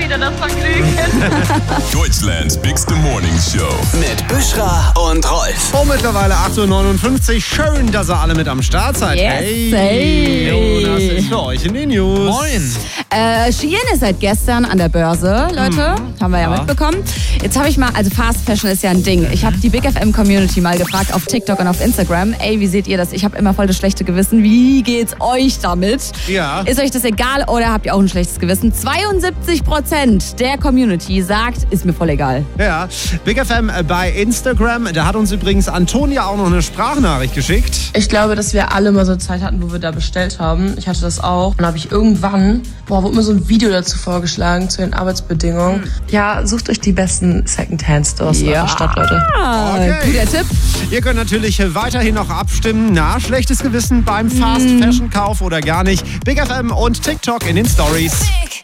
wieder das Vergnügen. Deutschlands bigste Morning Show. Mit Büschra und Rolf. Oh, mittlerweile 8.59 Uhr. Schön, dass ihr alle mit am Start seid. Yes, Hey, Jonas ist für euch in den News. Moin. Shein ist seit gestern an der Börse, Leute. Haben wir ja mitbekommen. Jetzt habe ich mal, also Fast Fashion ist ja ein Ding. Ich habe die Big FM Community mal gefragt auf TikTok und auf Instagram. Ey, wie seht ihr das? Ich habe immer voll das schlechte Gewissen. Wie geht's euch damit? Ja. Ist euch das egal oder habt ihr auch ein schlechtes Gewissen? 72% der Community sagt, ist mir voll egal. Ja, Big FM bei Instagram. Da hat uns übrigens Antonia auch noch eine Sprachnachricht geschickt. Ich glaube, dass wir alle mal so eine Zeit hatten, wo wir da bestellt haben. Ich hatte das auch. Dann habe ich irgendwann, wurde mir so ein Video dazu vorgeschlagen, zu den Arbeitsbedingungen. Ja, sucht euch die besten Secondhand-Stores in eurer Stadt, Leute. Okay. Guter Tipp. Ihr könnt natürlich weiterhin noch abstimmen. Na, schlechtes Gewissen beim Fast-Fashion-Kauf oder gar nicht. Big FM und TikTok in den Stories.